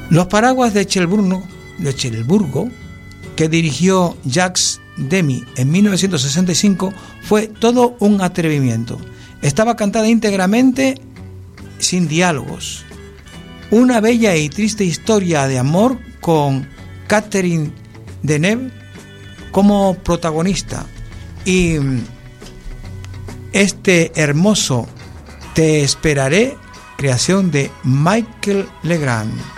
Los paraguas de Cherburgo, que dirigió Jacques Demy en 1965, fue todo un atrevimiento. Estaba cantada íntegramente sin diálogos. Una bella y triste historia de amor con Catherine Deneuve como protagonista y este hermoso Te esperaré, creación de Michael Legrand.